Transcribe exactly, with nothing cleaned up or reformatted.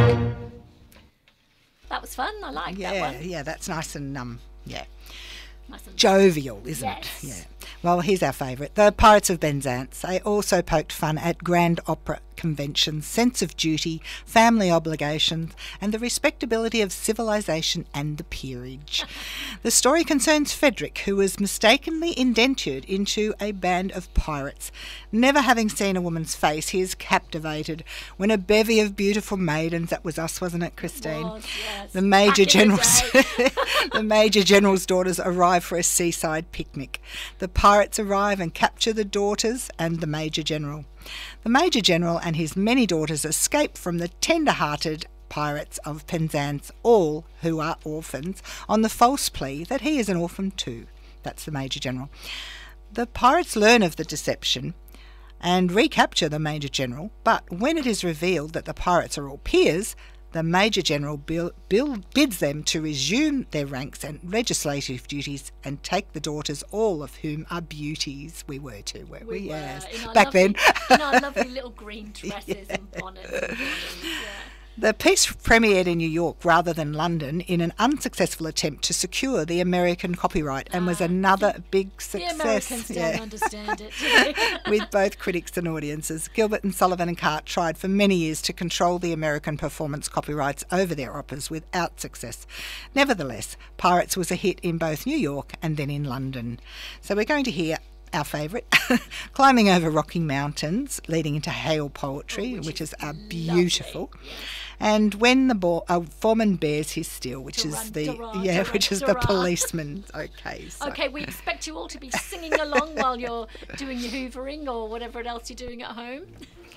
That was fun. I like Yeah, that one. yeah, that's nice and um, yeah, Nice and jovial, isn't Yes. it? Yeah. Well, here's our favourite, the Pirates of Penzance. They also poked fun at grand opera conventions, sense of duty, family obligations, and the respectability of civilization and the peerage. The story concerns Frederick, who was mistakenly indentured into a band of pirates. Never having seen a woman's face, he is captivated when a bevy of beautiful maidens, that was us, wasn't it, Christine? Was, yes. The major Back in the general's day. the major general's daughters arrive for a seaside picnic. The pirates arrive and capture the daughters and the major general. The major general and his many daughters escape from the tender-hearted pirates of Penzance, all who are orphans, on the false plea that he is an orphan too. That's the major general. The pirates learn of the deception and recapture the major general, but when it is revealed that the pirates are all peers, the Major General bill, bill, bids them to resume their ranks and legislative duties and take the daughters, all of whom are beauties. We were too, weren't we? We were, Yes. in our Back lovely, then. in our lovely little green dresses and bonnets. And things, yeah. The piece premiered in New York rather than London in an unsuccessful attempt to secure the American copyright and was Ah, another big The success. Americans Yeah. don't understand it, do they? With both critics and audiences. Gilbert and Sullivan and Cart tried for many years to control the American performance copyrights over their operas without success. Nevertheless, Pirates was a hit in both New York and then in London. So we're going to hear our favourite, Climbing Over Rocky Mountains, leading into Hail Poetry, Oh, which which is is uh, lovely, beautiful. yes. And When the bo- uh, Foreman Bears His Steel, which Durun, is the durun, yeah, durun, which is the durun. policeman. Okay, so. Okay, we expect you all to be singing along while you're doing your hoovering or whatever else you're doing at home.